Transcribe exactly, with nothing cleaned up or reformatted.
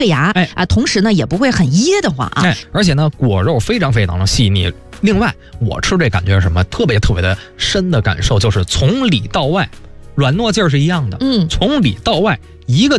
牙，哎啊，同时呢也不会很噎得慌啊。 哎，而且呢果肉非常非常的细腻。另外，我吃这感觉是什么？特别特别的深的感受，就是从里到外，软糯劲儿是一样的。 嗯， 从里到外一个